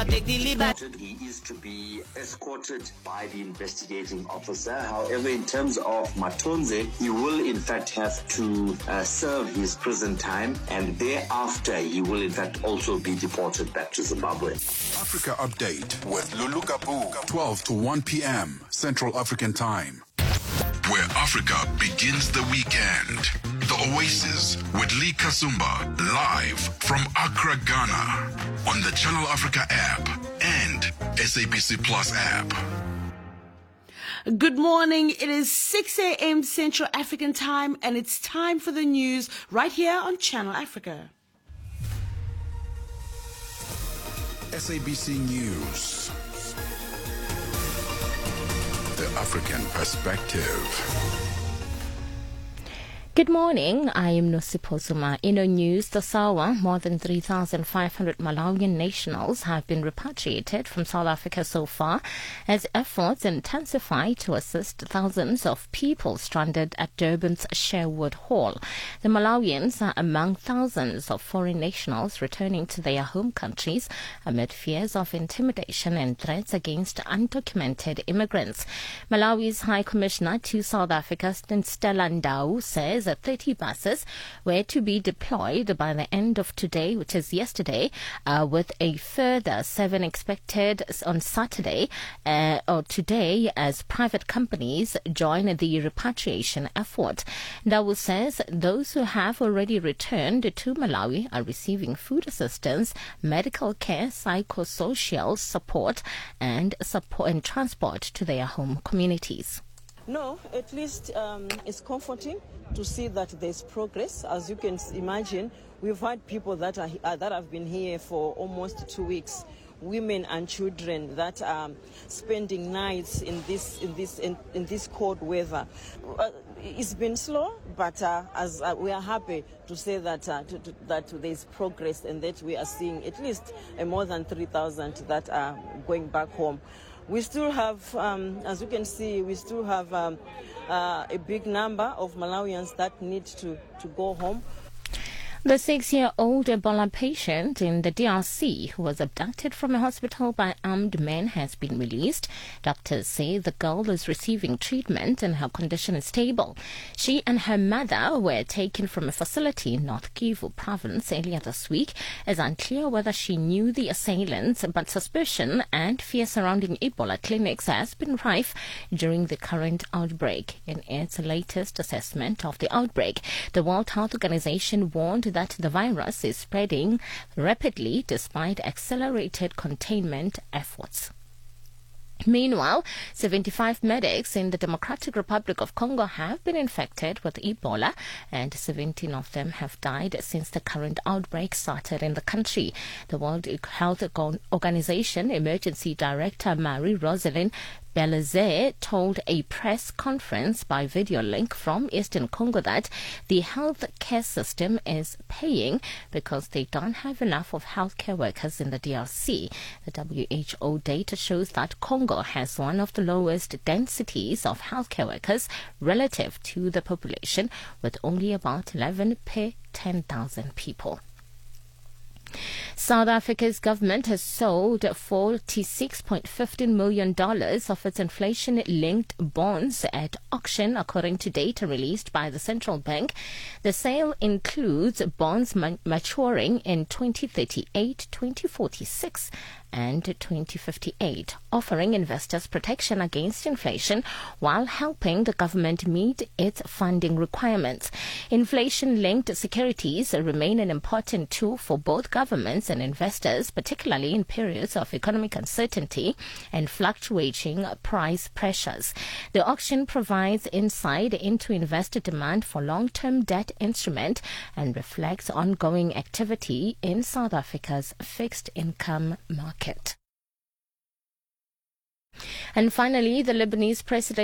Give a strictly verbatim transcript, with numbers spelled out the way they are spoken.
He is to be escorted by the investigating officer. However, in terms of Matonze, he will in fact have to uh, serve his prison time, and thereafter he will in fact also be deported back to Zimbabwe. Africa Update with Lulu Kabu, twelve to one p.m. Central African Time. Where Africa begins the weekend. The Oasis with Lee Kasumba, live from Accra, Ghana, on the Channel Africa app and S A B C Plus app. Good morning. It is six a.m. Central African Time, and it's time for the news right here on Channel Africa. S A B C News. The African Perspective. Good morning, I am Nosipho Zuma. In our news, the SAWA, more than three thousand five hundred Malawian nationals have been repatriated from South Africa so far as efforts intensify to assist thousands of people stranded at Durban's Sherwood Hall. The Malawians are among thousands of foreign nationals returning to their home countries amid fears of intimidation and threats against undocumented immigrants. Malawi's High Commissioner to South Africa, Stella Ndau, says that thirty buses were to be deployed by the end of today, which is yesterday, uh, with a further seven expected on Saturday uh, or today as private companies join the repatriation effort. Ndau says those who have already returned to Malawi are receiving food assistance, medical care, psychosocial support, and support and transport to their home communities. No, at least um, it's comforting to see that there's progress. As you can imagine, we've had people that are uh, that have been here for almost two weeks, women and children that are spending nights in this in this in, in this cold weather. Uh, it's been slow, but uh, as uh, we are happy to say that uh, to, to, that there's progress and that we are seeing at least uh, more than three thousand that are going back home. We still have, um, as you can see, we still have um, uh, a big number of Malawians that need to, to go home. The six-year-old Ebola patient in the D R C who was abducted from a hospital by armed men has been released. Doctors say the girl is receiving treatment and her condition is stable. She and her mother were taken from a facility in North Kivu province earlier this week. It's unclear whether she knew the assailants, but suspicion and fear surrounding Ebola clinics has been rife during the current outbreak. In its latest assessment of the outbreak, the World Health Organization warned that the virus is spreading rapidly despite accelerated containment efforts. Meanwhile, seventy-five medics in the Democratic Republic of Congo have been infected with Ebola, and seventeen of them have died since the current outbreak started in the country. The World Health Organization Emergency Director Marie-Rosalind Belazer told a press conference by video link from Eastern Congo that the health care system is paying because they don't have enough of healthcare workers in the D R C. The W H O data shows that Congo has one of the lowest densities of healthcare workers relative to the population, with only about eleven per ten thousand people. South Africa's government has sold forty-six point one five million dollars of its inflation-linked bonds at auction, according to data released by the central bank. The sale includes bonds ma- maturing in twenty thirty-eight, twenty forty-six, and twenty fifty-eight, offering investors protection against inflation while helping the government meet its funding requirements. Inflation-linked securities remain an important tool for both governments and investors, particularly in periods of economic uncertainty and fluctuating price pressures. The auction provides insight into investor demand for long-term debt instrument and reflects ongoing activity in South Africa's fixed income market. And finally, the Lebanese president